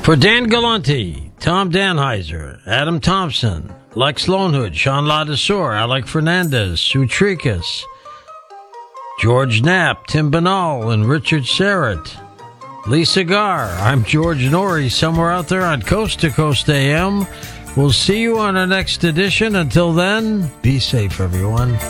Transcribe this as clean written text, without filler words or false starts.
For Dan Galante, Tom Danheiser, Adam Thompson, Lex Lonehood, Sean Ladesseur, Alec Fernandez, Sue Trikas, George Knapp, Tim Banal, and Richard Serrett, Lisa Garr, I'm George Norrie, somewhere out there on Coast to Coast AM. We'll see you on our next edition. Until then, be safe, everyone.